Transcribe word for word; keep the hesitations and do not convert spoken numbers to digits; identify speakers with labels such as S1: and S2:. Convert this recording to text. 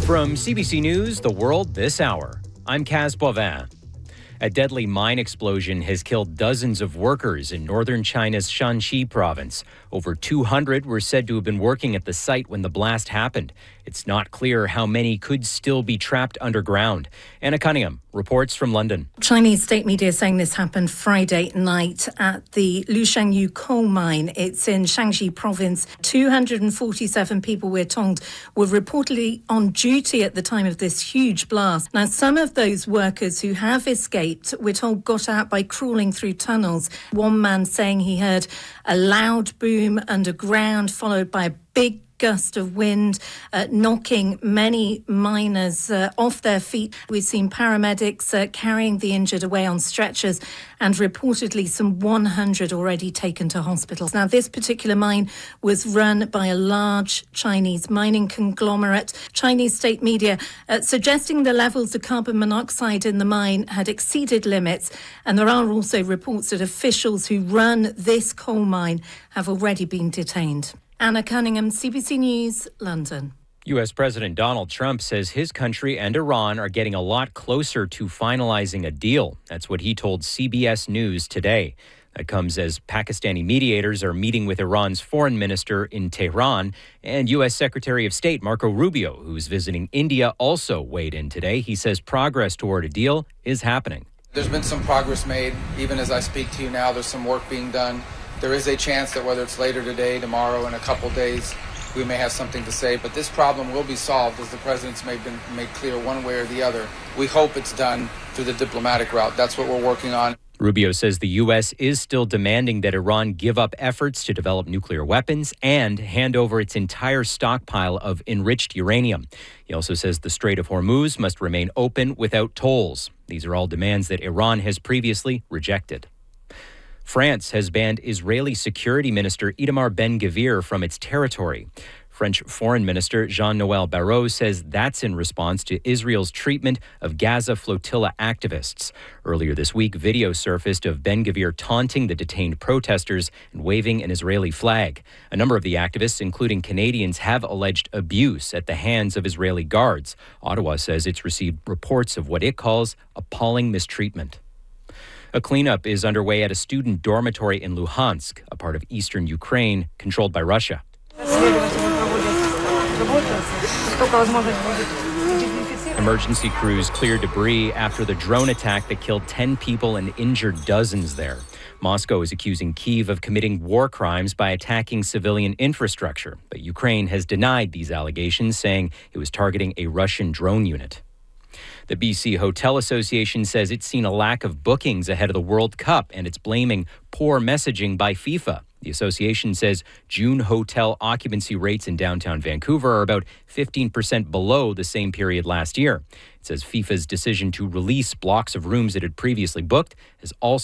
S1: From C B C News, The World This Hour, I'm Kaz Boivin. A deadly mine explosion has killed dozens of workers in northern China's Shanxi province. Over two hundred were said to have been working at the site when the blast happened. It's not clear how many could still be trapped underground. Anna Cunningham reports from London.
S2: Chinese state media saying this happened Friday night at the Lushangyu coal mine. It's in Shanxi province. two hundred forty-seven people, we're told, were reportedly on duty at the time of this huge blast. Now, some of those workers who have escaped, we're told, got out by crawling through tunnels. One man saying he heard a loud boom underground, followed by a big gust of wind, uh, knocking many miners uh, off their feet. We've seen paramedics uh, carrying the injured away on stretchers, and reportedly some one hundred already taken to hospitals. Now, this particular mine was run by a large Chinese mining conglomerate. Chinese state media uh, suggesting the levels of carbon monoxide in the mine had exceeded limits, and there are also reports that officials who run this coal mine have already been detained. Anna Cunningham, C B C News, London.
S1: U S President Donald Trump says his country and Iran are getting a lot closer to finalizing a deal. That's what he told C B S News today. That comes as Pakistani mediators are meeting with Iran's foreign minister in Tehran, and U S Secretary of State Marco Rubio, who's visiting India, also weighed in today. He says progress toward a deal is happening.
S3: There's been some progress made. Even as I speak to you now, there's some work being done. There is a chance that whether it's later today, tomorrow, in a couple days, we may have something to say. But this problem will be solved, as the president's made, been made clear one way or the other. We hope it's done through the diplomatic route. That's what we're working on.
S1: Rubio says the U S is still demanding that Iran give up efforts to develop nuclear weapons and hand over its entire stockpile of enriched uranium. He also says the Strait of Hormuz must remain open without tolls. These are all demands that Iran has previously rejected. France has banned Israeli Security Minister Itamar Ben-Gvir from its territory. French Foreign Minister Jean-Noël Barrot says that's in response to Israel's treatment of Gaza flotilla activists. Earlier this week, video surfaced of Ben-Gvir taunting the detained protesters and waving an Israeli flag. A number of the activists, including Canadians, have alleged abuse at the hands of Israeli guards. Ottawa says it's received reports of what it calls appalling mistreatment. A cleanup is underway at a student dormitory in Luhansk, a part of eastern Ukraine controlled by Russia. Emergency crews cleared debris after the drone attack that killed ten people and injured dozens there. Moscow is accusing Kyiv of committing war crimes by attacking civilian infrastructure, but Ukraine has denied these allegations, saying it was targeting a Russian drone unit. The B C Hotel Association says it's seen a lack of bookings ahead of the World Cup, and it's blaming poor messaging by FIFA. The association says June hotel occupancy rates in downtown Vancouver are about fifteen percent below the same period last year. It says FIFA's decision to release blocks of rooms it had previously booked has also